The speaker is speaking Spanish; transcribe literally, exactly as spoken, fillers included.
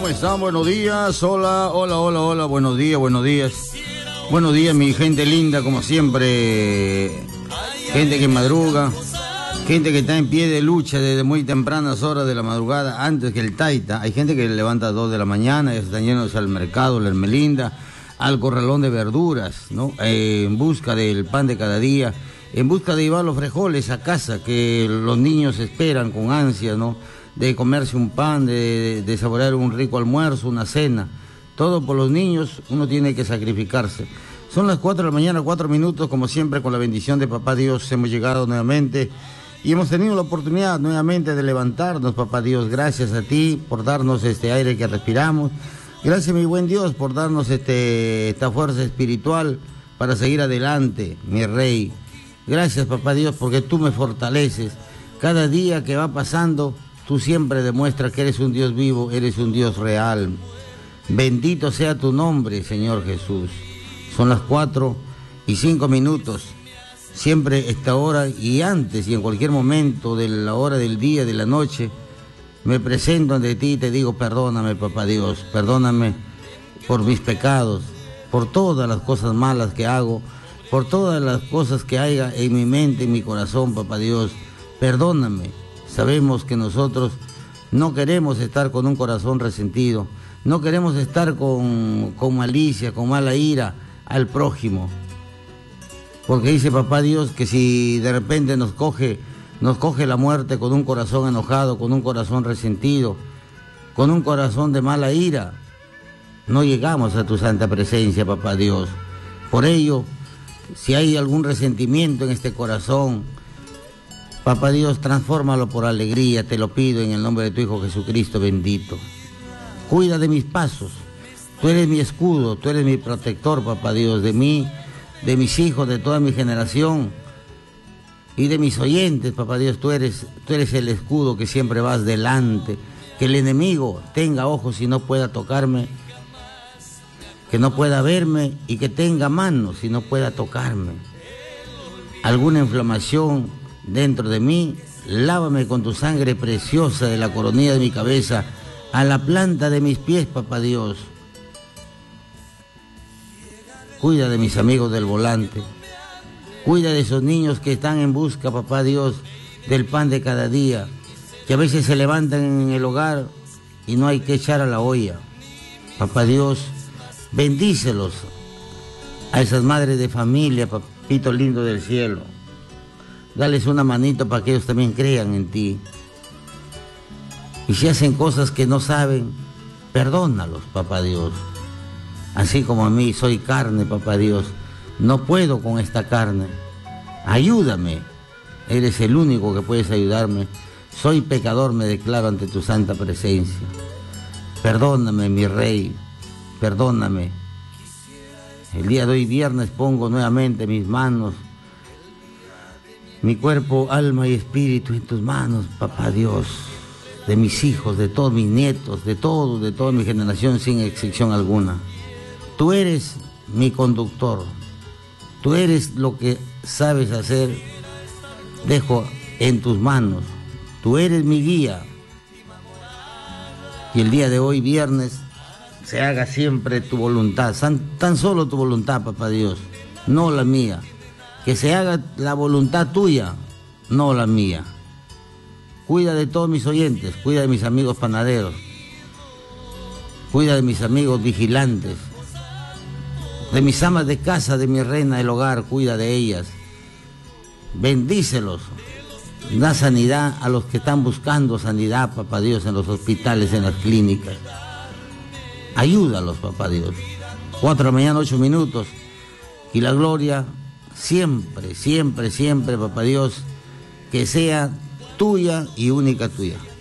¿Cómo están? Buenos días. Hola, hola, hola, hola. Buenos días, buenos días. Buenos días, mi gente linda, como siempre. Gente que madruga. Gente que está en pie de lucha desde muy tempranas horas de la madrugada, antes que el taita. Hay gente que levanta a dos de la mañana, ya están yéndose al mercado, la Hermelinda, al corralón de verduras, ¿no? Eh, en busca del pan de cada día, en busca de llevar los frijoles a casa, que los niños esperan con ansia, ¿no? De comerse un pan, de, de saborear un rico almuerzo, una cena. Todo por los niños, uno tiene que sacrificarse. Son las cuatro de la mañana, cuatro minutos, como siempre, con la bendición de Papá Dios, hemos llegado nuevamente y hemos tenido la oportunidad nuevamente de levantarnos, Papá Dios. Gracias a ti por darnos este aire que respiramos. Gracias, mi buen Dios, por darnos este, esta fuerza espiritual para seguir adelante, mi Rey. Gracias, Papá Dios, porque tú me fortaleces. Cada día que va pasando, tú siempre demuestras que eres un Dios vivo, eres un Dios real. Bendito sea tu nombre, Señor Jesús. Son las cuatro y cinco minutos. Siempre esta hora y antes y en cualquier momento de la hora del día, de la noche, me presento ante ti y te digo, perdóname, Papá Dios, perdóname por mis pecados, por todas las cosas malas que hago, por todas las cosas que haya en mi mente, en mi corazón, Papá Dios, perdóname. Sabemos que nosotros no queremos estar con un corazón resentido, no queremos estar con, con malicia, con mala ira al prójimo. Porque dice Papá Dios que si de repente nos coge, nos coge la muerte con un corazón enojado, con un corazón resentido, con un corazón de mala ira, no llegamos a tu santa presencia, Papá Dios. Por ello, si hay algún resentimiento en este corazón, Papá Dios, transfórmalo por alegría, te lo pido en el nombre de tu Hijo Jesucristo bendito. Cuida de mis pasos, tú eres mi escudo, tú eres mi protector, Papá Dios, de mí, de mis hijos, de toda mi generación y de mis oyentes, Papá Dios, tú eres, tú eres el escudo que siempre vas delante, que el enemigo tenga ojos y no pueda tocarme, que no pueda verme y que tenga manos y no pueda tocarme. Alguna inflamación dentro de mí, lávame con tu sangre preciosa de la coronilla de mi cabeza a la planta de mis pies, Papá Dios. Cuida de mis amigos del volante, cuida de esos niños que están en busca, Papá Dios, del pan de cada día, que a veces se levantan en el hogar y no hay que echar a la olla. Papá Dios, bendícelos a esas madres de familia, Papito lindo del cielo. Dales una manito para que ellos también crean en ti. Y si hacen cosas que no saben, perdónalos, Papá Dios. Así como a mí, soy carne, Papá Dios. No puedo con esta carne. Ayúdame. Eres el único que puedes ayudarme. Soy pecador, me declaro ante tu santa presencia. Perdóname, mi Rey. Perdóname. El día de hoy, viernes, pongo nuevamente mis manos, mi cuerpo, alma y espíritu en tus manos, Papá Dios, de mis hijos, de todos mis nietos, de todos, de toda mi generación, sin excepción alguna. Tú eres mi conductor, tú eres lo que sabes hacer, dejo en tus manos, tú eres mi guía. Y el día de hoy, viernes, se haga siempre tu voluntad, tan solo tu voluntad, Papá Dios, no la mía. Que se haga la voluntad tuya, no la mía. Cuida de todos mis oyentes, cuida de mis amigos panaderos, cuida de mis amigos vigilantes, de mis amas de casa, de mi reina del hogar, cuida de ellas. Bendícelos, da sanidad a los que están buscando sanidad, Papá Dios, en los hospitales, en las clínicas. Ayúdalos, Papá Dios. Cuatro de la mañana, ocho minutos, y la gloria siempre, siempre, siempre, Papá Dios, que sea tuya y única tuya.